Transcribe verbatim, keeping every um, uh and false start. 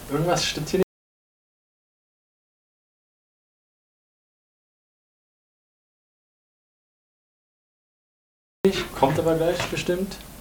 Irgendwas stimmt hier nicht. Kommt aber gleich bestimmt.